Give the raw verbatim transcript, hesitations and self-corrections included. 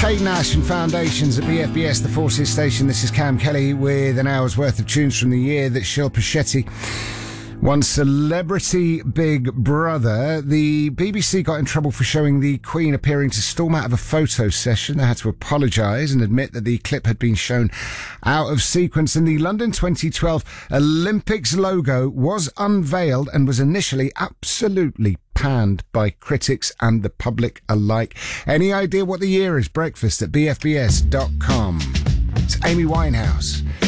Kate Nash and Foundations at B F B S, the Forces Station. This is Cam Kelly with an hour's worth of tunes from the year that Shil Pachetti won Celebrity Big Brother. The B B C got in trouble for showing the Queen appearing to storm out of a photo session. They had to apologise and admit that the clip had been shown out of sequence. And the London twenty twelve Olympics logo was unveiled and was initially absolutely panned by critics and the public alike. Any idea what the year is? Breakfast at b f b s dot com. It's Amy Winehouse.